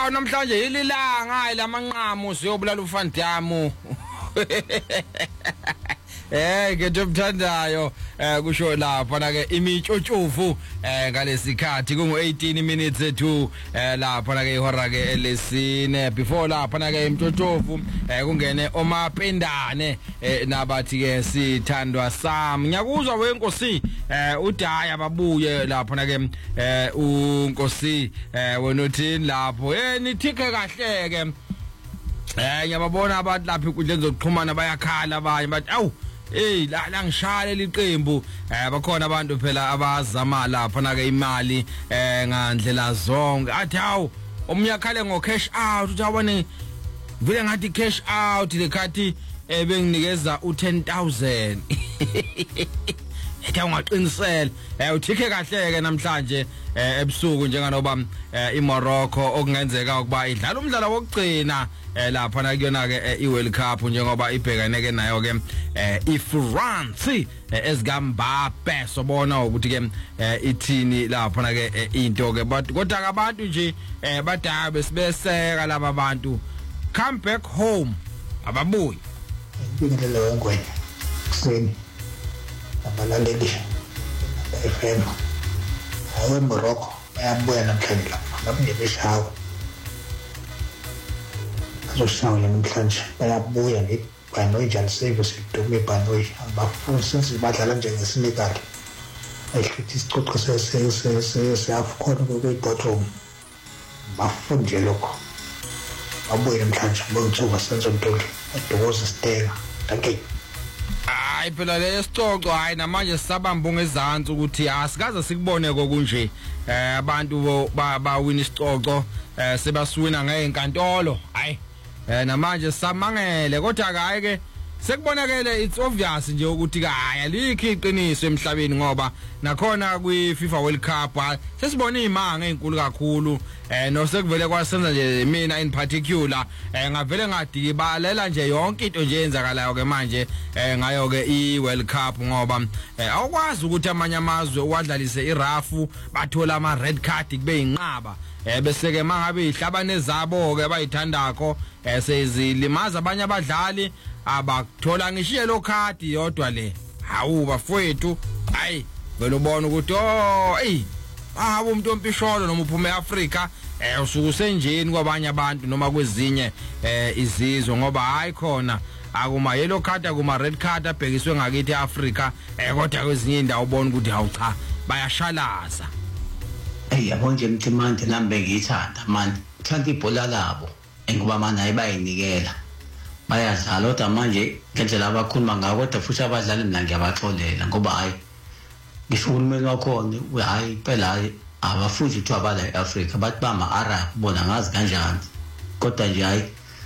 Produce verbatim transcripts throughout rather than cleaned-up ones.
hawu namhlanje ililanga lamanqamo siyobulala uFandamu Eh ngethobuthandayo eh kusho lapha na ke imitshotshomvu eh ngalesikhathi kungu eighteen minutes to eh lapha na ke ihora ke lesine before lapha na ke imtshotshomvu eh kungene omapendane eh nabathi ke sithandwa sami ngiyakuzwa wenkosi eh udaya babuye lapha na ke eh unkosi eh wena uthini lapho eh nithike kahle ke eh ngiyababona abantu lapha inkundleni zokuxhumana bayakhala abanye bathi awu hey la la ngishale liqembu eh bakhona abantu phela abazama lapha na ke imali eh ngandlela zonke athi awu umnyakhale ngo cash out uthi abone vile ngathi cash out lekhathi ebenginikeza u ten thousand ethi ungaqinisela eh uthike kahle ke namhlanje eh ebusuku njenganoba iMorocco okungenzeka ukuba idlala umdlalo wokugcina eh lapha na kuyona ke iWorld Cup njengoba ibhekane ke nayo ke eh iFrance ezigambape sobona ukuthi ke ithini lapha na ke into ke but kodwa abantu nje eh badaya besibeseka laba bantu come back home ababuyi ngibingelele wengwenya kuseni abalaleli F M awe Morocco bayabuya namhlanje lapha ngabungebeshawo azoshawo namhlanje bayabuya ngebhanoyi njalo service idume bhanoyi abafuni senze badlala njengesinikali ayihlithi isicoco sese sese seafcon kwebottom bafunde lokho babuye namhlanje bongithuka senzo ntoli adokoza steka thank you. Hayi phela lesixoxo hayi namanje sisabamba ngezantsi ukuthi asikaze sikubone kokunje eh abantu ba win isixoxo eh sebasuwina ngeenkantolo hayi eh namanje samangele kodwa hayi ke sekubonakele it's obvious nje ukuthi hayi alikho iqiniso emhlabeni ngoba nakhona kwi FIFA World Cup sesibona imanga ezinkulu kakhulu eh no sekuvele kwasenza nje mina in particular eh ngavele ngadikibalela nje yonke into nje yenzakalayo ke manje eh ngayo ke i World Cup ngoba awukwazi ukuthi amanye amazwe uwadlalise irafu bathola ama red card kube inqaba eh bese ke mangabe ihlabane zabo ke bayithandako eh sezilimaza abanye abadlali abakuthola ngishiye lo card yodwa le hawu bafowethu hayi vele ubona ukuthi oh hey awu umuntu ompisholo noma uphume eAfrika eh usuku senjeni kwabanye abantu noma kwezinye eh izizwe ngoba hayi khona akuma yellow card akuma red card abhekiswe ngakithi eAfrika eh kodwa kwezinye indawo ubona ukuthi hawu cha bayashalaza. Hey yabo nje mthimande nambe ngiyithanda manje thanda ibhola labo engoba manje ayibayinikela bayadlala kodwa manje ngendlela abakhuluma ngayo kodwa futhi abadlali mina ngiyabaxolela ngoba hayi ngisho uhulumeni wakhona hayi phela hayi abafuthi ukuthi abala eAfrika bathi bama Arab bona ngazi kanjani kodwa nje hayi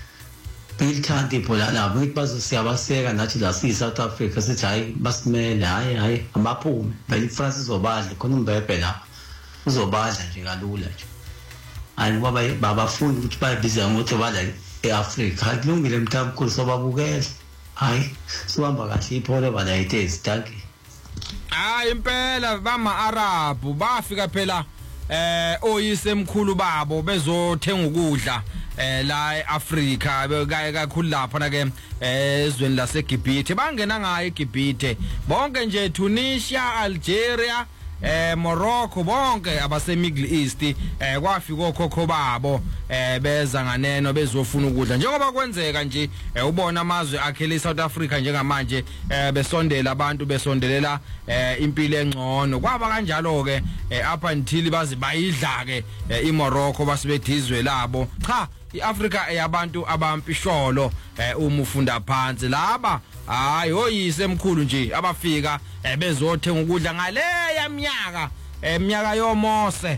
bilithanda ibhola labo ukuthi bazosiyabaseka nathi la si South Africa sithi hayi basimele hayi hayi abaphume phela iFrance izobadla khona umbebe la uzobadla nje kalula nje hayi ngoba babafuni ukuthi bayibiza ngokuthi bala eAfrika akulungile mntamkhulu sobabukela hayi siwamba kahle ipholo bala itezi thank you. Hayi impela bama Arab bafika phela eh oyisemkhulu babo bezothenga ukudla eh la eAfrika bekaye kakhulu lapha na ke ezweni laseGibhithe bangena ngayo eGibhithe bonke nje Tunisia, Algeria eh Morocco bonke abase Middle East eh kwafika okhokho babo eh beza nganeno bezofuna ukudla njengoba kwenzeka nje ubona amazwe akhele South Africa njengamanje eh besondela abantu besondelela eh impilo engcono kwaba kanjalo ke up until bazi bayidla ke iMorocco basibedizwe labo cha iAfrika eyabantu abampisholo eh uma ufunda phansi laba hayi oyise emkhulu nje abafika bezothenga ukudla ngale yaminyaka eminyaka yoMose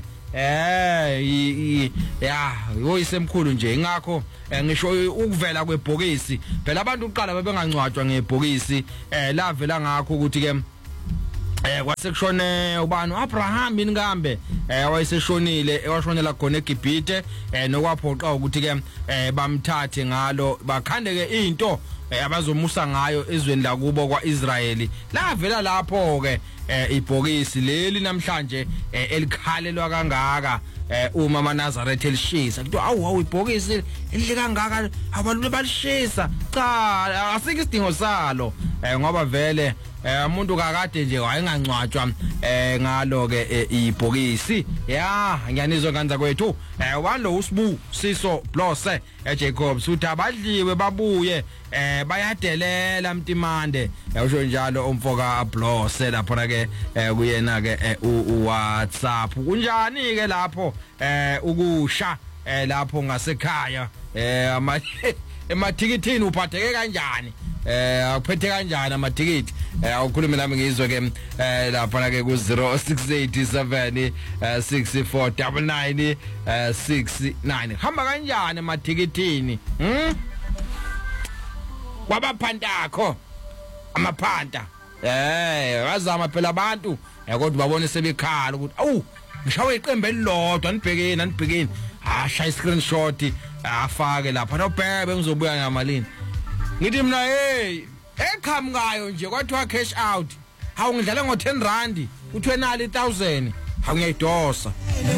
eh ya oyise emkhulu nje ingakho ngisho ukuvela kwebhokisi phela abantu uqala babengancwatshwa ngebhokisi eh lavela ngakho ukuthi ke eh kwasekushone ubani uAbraham inkambe eh wayeseshonile ewashonela khona eGibhithe eh nokwaphoqa ukuthi ke eh bamthathe ngalo bakhande ke into abazomusa ngayo ezweni la kubo kwaIsraeli lavela lapho ke ibhokisi leli namhlanje elikhalelwa kangaka uma maNazaretha elishisa kuthi awu awu ibhokisi elidle kangaka abantu balishisa cha asike isidingo salo ngoba vele umuntu kakade nje wayengancwatshwa ngalo ke ibhokisi ya ngiyanizwa kanza kwethu walo usibu siso Blose eJacobs uthi abadliwe babuye bayadelela Mtimande usho njalo umfoka Blose lapho ke kuyena ke uWhatsApp kunjani ke lapho ukusha lapho ngasekhaya ama emathikithini uphatheke kanjani eh akuphethe kanjani amathikiti awukhulumi nami ngizwe ke lapha ke ku zero six eight seven six four nine nine six nine hamba kanjani amathikithini hm kwabaphantakho amaphanta eh wazama phela abantu kodwa babone sebekhala ukuthi awu ngishawe iqembu elilodwa nibhekeni anibhekeni asha screenshot afake lapha nobhebe ngizobuya ngamalini ngithi mina hey ekhamkayo nje kwathiwa cash out hawu ngidlala ngo ten rand uthwe nali one thousand hawu ngiyayidosa